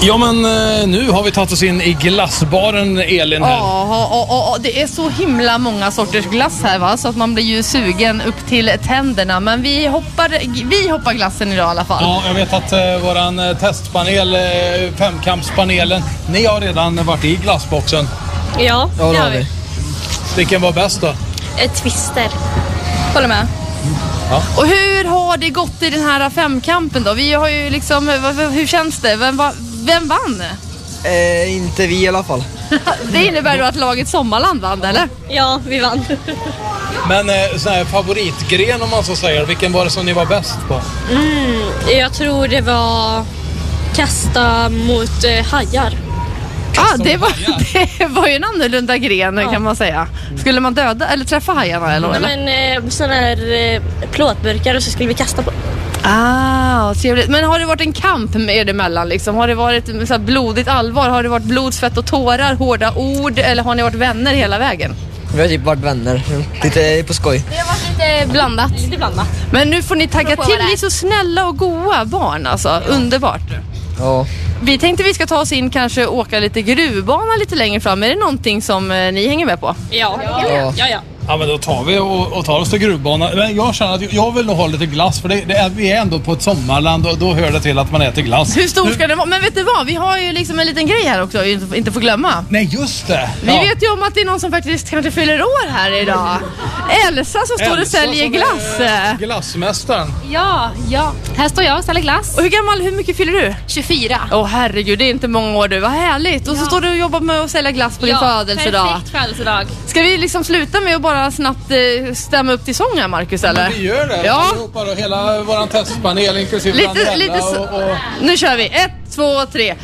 Ja, men nu har vi tagit oss in i glassbaren, Elin, här. Ja, det är så himla många sorters glass här, va? Så att man blir ju sugen upp till tänderna. Men vi hoppar glassen idag i alla fall. Ja, jag vet att våran testpanel, femkampspanelen, ni har redan varit i glassboxen. Ja, det har vi. Vilken var bäst då? Twister. Håller med. Ja. Och hur har det gått i den här femkampen då? Vi har ju liksom, hur känns det? Vem vann? Inte vi i alla fall. Det innebär då att laget Sommarland vann, eller? Ja, vi vann. Men sån här favoritgren, om man så säger, vilken var det som ni var bäst på? Jag tror det var kasta mot hajar. Det var ju en annorlunda gren, kan man säga. Skulle man döda eller träffa hajarna eller? Men sådana här plåtburkar och så skulle vi kasta på. Trevligt. Men har det varit en kamp med det emellan liksom? Har det varit så här blodigt allvar? Har det varit blod, svett och tårar, hårda ord? Eller har ni varit vänner hela vägen? Vi har typ varit vänner, lite på skoj. Det har varit lite blandat. Men nu får ni tagga till, ni är så snälla och goa barn alltså, underbart. Ja. Vi tänkte vi ska ta oss in, kanske åka lite gruvbana lite längre fram. Är det någonting som ni hänger med på? Ja. Ja, men då tar vi och tar oss till gruvbanan. Men jag känner att jag vill nog ha lite glass, för vi är ändå på ett sommarland och då hör det till att man äter glass. Hur stor ska den vara? Men vet du vad? Vi har ju liksom en liten grej här också, inte får glömma. Nej, just det. Vi vet ju om att det är någon som faktiskt kanske fyller år här idag. Elsa som står och säljer glass. Glassmästaren. Ja. Här står jag och säljer glass. Och hur mycket fyller du? 24. Herregud, det är inte många år du. Vad härligt. Och så står du och jobbar med att sälja glass på din födelsedag. Perfekt födelsedag. Ska vi liksom sluta med att bara snabbt stämma upp till sång här, Marcus, eller? Men vi gör det. Ja. Allihopa då, hela våran testpanel inklusive Daniela. Nu kör vi. 1, 2, 3.